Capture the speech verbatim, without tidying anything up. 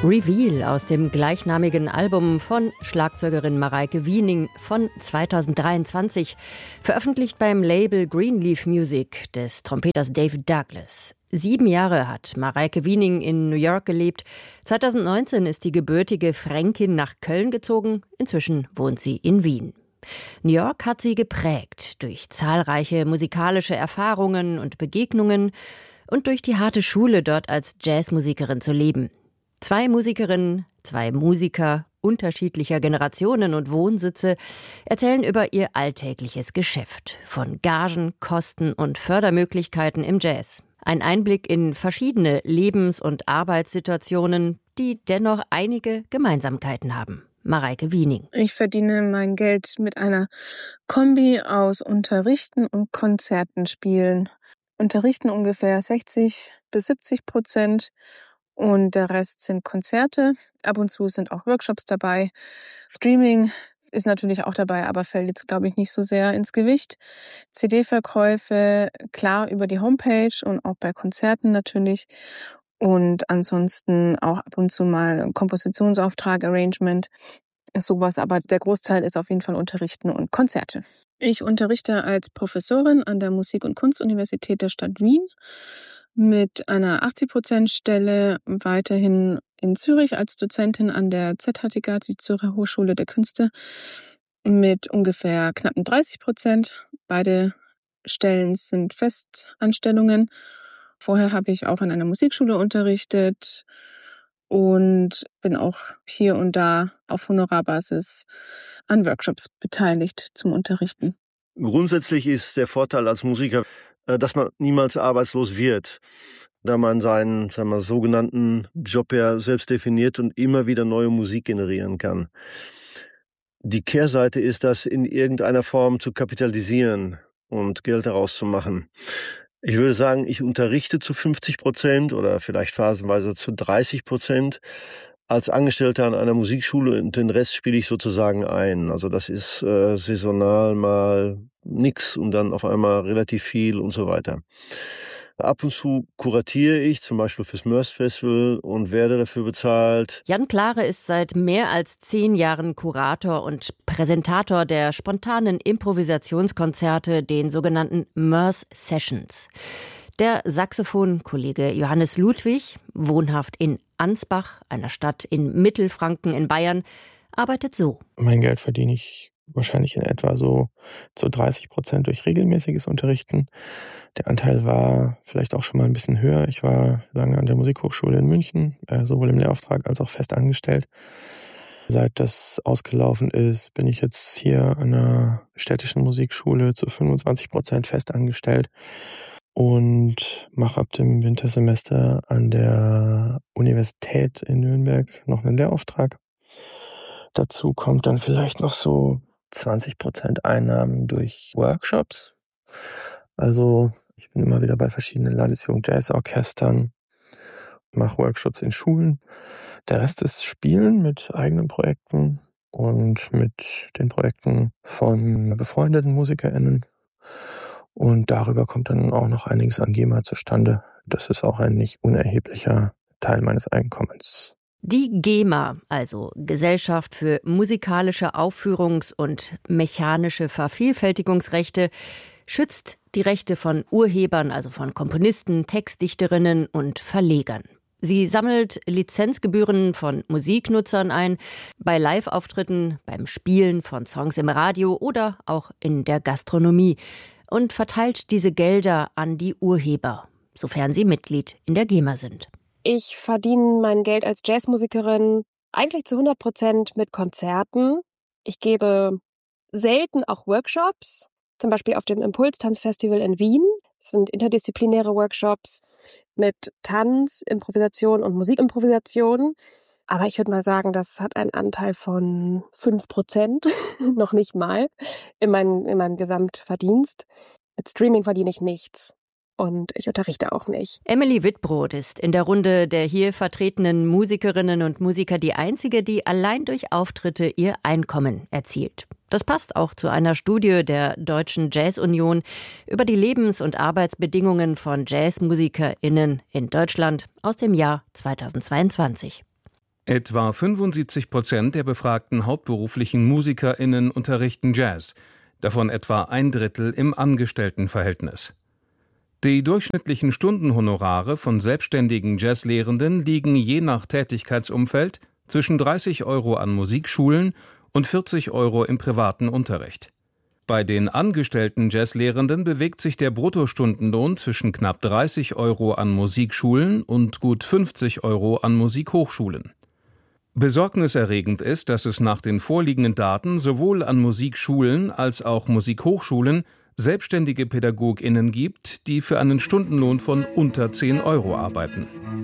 Reveal aus dem gleichnamigen Album von Schlagzeugerin Mareike Wiening von zweitausenddreiundzwanzig, veröffentlicht beim Label Greenleaf Music des Trompeters David Douglas. Sieben Jahre hat Mareike Wiening in New York gelebt. zweitausendneunzehn ist die gebürtige Fränkin nach Köln gezogen. Inzwischen wohnt sie in Wien. New York hat sie geprägt durch zahlreiche musikalische Erfahrungen und Begegnungen und durch die harte Schule, dort als Jazzmusikerin zu leben. Zwei Musikerinnen, zwei Musiker unterschiedlicher Generationen und Wohnsitze erzählen über ihr alltägliches Geschäft, von Gagen, Kosten und Fördermöglichkeiten im Jazz. Ein Einblick in verschiedene Lebens- und Arbeitssituationen, die dennoch einige Gemeinsamkeiten haben. Mareike Wiening. Ich verdiene mein Geld mit einer Kombi aus Unterrichten und Konzerten spielen. Unterrichten ungefähr sechzig bis siebzig Prozent. Und der Rest sind Konzerte. Ab und zu sind auch Workshops dabei. Streaming ist natürlich auch dabei, aber fällt jetzt, glaube ich, nicht so sehr ins Gewicht. C D-Verkäufe, klar, über die Homepage und auch bei Konzerten natürlich. Und ansonsten auch ab und zu mal ein Kompositionsauftrag, Arrangement, sowas. Aber der Großteil ist auf jeden Fall Unterrichten und Konzerte. Ich unterrichte als Professorin an der Musik- und Kunstuniversität der Stadt Wien mit einer achtzig Prozent Stelle, weiterhin in Zürich als Dozentin an der Z H T G, die Zürcher Hochschule der Künste, mit ungefähr knappen dreißig Prozent. Beide Stellen sind Festanstellungen. Vorher habe ich auch an einer Musikschule unterrichtet und bin auch hier und da auf Honorarbasis an Workshops beteiligt zum Unterrichten. Grundsätzlich ist der Vorteil als Musiker, dass man niemals arbeitslos wird, da man seinen, sagen wir, sogenannten Job ja selbst definiert und immer wieder neue Musik generieren kann. Die Kehrseite ist, das in irgendeiner Form zu kapitalisieren und Geld daraus zu machen. Ich würde sagen, ich unterrichte zu fünfzig Prozent oder vielleicht phasenweise zu dreißig Prozent als Angestellter an einer Musikschule und den Rest spiele ich sozusagen ein. Also das ist äh, saisonal mal nix und dann auf einmal relativ viel und so weiter. Ab und zu kuratiere ich, zum Beispiel fürs Mörs Festival und werde dafür bezahlt. Jan Klare ist seit mehr als zehn Jahren Kurator und Präsentator der spontanen Improvisationskonzerte, den sogenannten Mörs Sessions. Der Saxophonkollege Johannes Ludwig, wohnhaft in Ansbach, einer Stadt in Mittelfranken in Bayern, arbeitet so. Mein Geld verdiene ich wahrscheinlich in etwa so zu dreißig Prozent durch regelmäßiges Unterrichten. Der Anteil war vielleicht auch schon mal ein bisschen höher. Ich war lange an der Musikhochschule in München, äh, sowohl im Lehrauftrag als auch fest angestellt. Seit das ausgelaufen ist, bin ich jetzt hier an der städtischen Musikschule zu fünfundzwanzig Prozent fest angestellt und mache ab dem Wintersemester an der Universität in Nürnberg noch einen Lehrauftrag. Dazu kommt dann vielleicht noch so zwanzig Prozent Einnahmen durch Workshops. Also ich bin immer wieder bei verschiedenen Landesjugend Jazzorchestern, mache Workshops in Schulen. Der Rest ist Spielen mit eigenen Projekten und mit den Projekten von befreundeten MusikerInnen. Und darüber kommt dann auch noch einiges an GEMA zustande. Das ist auch ein nicht unerheblicher Teil meines Einkommens. Die GEMA, also Gesellschaft für musikalische Aufführungs- und mechanische Vervielfältigungsrechte, schützt die Rechte von Urhebern, also von Komponisten, Textdichterinnen und Verlegern. Sie sammelt Lizenzgebühren von Musiknutzern ein, bei Live-Auftritten, beim Spielen von Songs im Radio oder auch in der Gastronomie und verteilt diese Gelder an die Urheber, sofern sie Mitglied in der GEMA sind. Ich verdiene mein Geld als Jazzmusikerin eigentlich zu hundert Prozent mit Konzerten. Ich gebe selten auch Workshops, zum Beispiel auf dem Impulstanzfestival in Wien. Das sind interdisziplinäre Workshops mit Tanz, Improvisation und Musikimprovisation. Aber ich würde mal sagen, das hat einen Anteil von fünf Prozent, noch nicht mal, in, mein, in meinem Gesamtverdienst. Mit Streaming verdiene ich nichts. Und ich unterrichte auch nicht. Emily Wittbrod ist in der Runde der hier vertretenen Musikerinnen und Musiker die einzige, die allein durch Auftritte ihr Einkommen erzielt. Das passt auch zu einer Studie der Deutschen Jazz-Union über die Lebens- und Arbeitsbedingungen von JazzmusikerInnen in Deutschland aus dem Jahr zweitausendzweiundzwanzig. Etwa fünfundsiebzig Prozent der befragten hauptberuflichen MusikerInnen unterrichten Jazz, davon etwa ein Drittel im Angestelltenverhältnis. Die durchschnittlichen Stundenhonorare von selbstständigen Jazzlehrenden liegen je nach Tätigkeitsumfeld zwischen dreißig Euro an Musikschulen und vierzig Euro im privaten Unterricht. Bei den angestellten Jazzlehrenden bewegt sich der Bruttostundenlohn zwischen knapp dreißig Euro an Musikschulen und gut fünfzig Euro an Musikhochschulen. Besorgniserregend ist, dass es nach den vorliegenden Daten sowohl an Musikschulen als auch Musikhochschulen selbstständige PädagogInnen gibt, die für einen Stundenlohn von unter zehn Euro arbeiten.